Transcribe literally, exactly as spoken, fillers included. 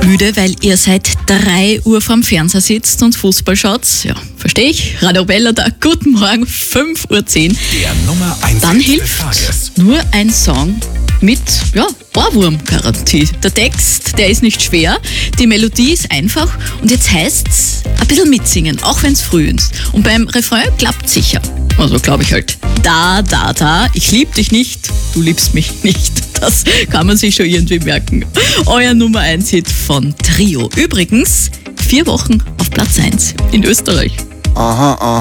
müde, weil ihr seit drei Uhr vorm Fernseher sitzt und Fußball schaut? Ja, verstehe ich. Radio Bella da, guten Morgen, fünf Uhr zehn. Der Nummer eins Dann des hilft Tages. nur ein Song mit, ja, Ohrwurm-Garantie. Der Text, der ist nicht schwer, die Melodie ist einfach und jetzt heißt's ein bisschen mitsingen, auch wenn's früh ist. Und beim Refrain klappt's sicher. Also glaube ich halt. Da, da, da, ich lieb dich nicht, du liebst mich nicht. Das kann man sich schon irgendwie merken. Euer Nummer eins Hit von Trio. Übrigens, vier Wochen auf Platz eins in Österreich. Aha, aha.